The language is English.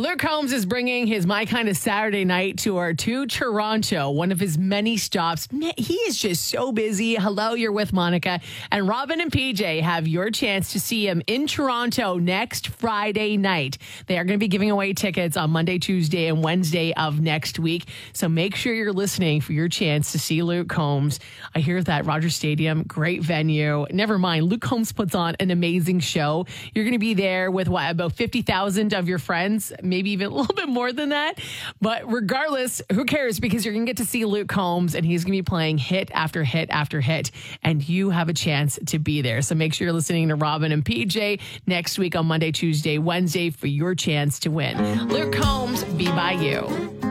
Luke Combs is bringing his My Kind of Saturday Night tour to Toronto, one of his many stops. Man, he is just so busy. Hello, you're with Monica. And Robin and PJ have your chance to see him in Toronto next Friday night. They are going to be giving away tickets on Monday, Tuesday, and Wednesday of next week. So make sure you're listening for your chance to see Luke Combs. I hear that Rogers Stadium, great venue. Never mind, Luke Combs puts on an amazing show. You're going to be there with about 50,000 of your friends, maybe even a little bit more than that. But regardless, who cares? Because you're going to get to see Luke Combs and he's going to be playing hit after hit after hit. And you have a chance to be there. So make sure you're listening to Robin and PJ next week on Monday, Tuesday, Wednesday for your chance to win. Luke Combs, Be By You.